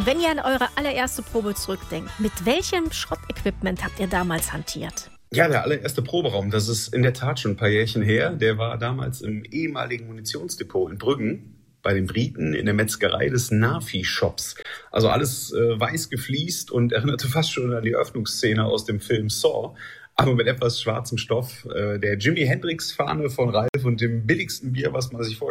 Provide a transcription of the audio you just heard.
Wenn ihr an eure allererste Probe zurückdenkt, mit welchem Schrottequipment habt ihr damals hantiert? Ja, der allererste Proberaum, das ist in der Tat schon ein paar Jährchen her. Der war damals im ehemaligen Munitionsdepot in Brüggen bei den Briten in der Metzgerei des Nafi-Shops. Also alles weiß gefliest und erinnerte fast schon an die Eröffnungsszene aus dem Film Saw, aber mit etwas schwarzem Stoff. Der Jimi Hendrix-Fahne von Ralf und dem billigsten Bier, was man sich vorstellen